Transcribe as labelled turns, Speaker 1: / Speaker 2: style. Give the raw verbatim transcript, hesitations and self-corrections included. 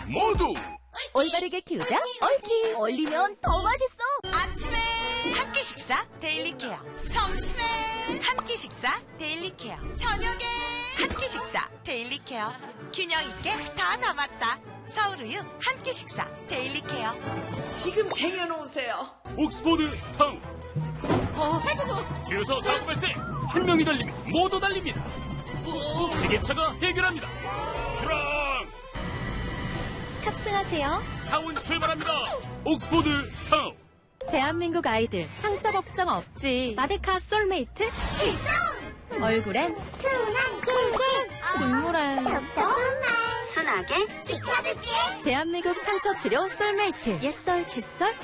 Speaker 1: 모두
Speaker 2: 올바르게 키우자 얽히. 얼리면 더 맛있어.
Speaker 3: 아침에 한 끼 식사 데일리 케어, 점심에 한 끼 식사 데일리 케어, 저녁에 한 끼 식사 데일리 케어. 균형 있게 다 담았다. 서울우유 한 끼 식사 데일리 케어.
Speaker 4: 지금 쟁여놓으세요.
Speaker 1: 옥스포드 타운.
Speaker 4: 어, 해보고.
Speaker 1: 주유소 사고 발생. 한 명이 달리면 모두 달립니다. 지게차가 해결합니다. 슈랑
Speaker 2: 탑승하세요.
Speaker 1: 타운 출발합니다. 옥스포드 타운.
Speaker 2: 대한민국 아이들 상처 걱정 없지. 마데카 솔메이트 출동. 얼굴엔
Speaker 5: 순한 꿀꿀
Speaker 2: 중물엔
Speaker 5: 톡톡한 말
Speaker 2: 순하게
Speaker 5: 지켜줄게.
Speaker 2: 대한민국 상처 치료 솔메이트. 옛설 칫솔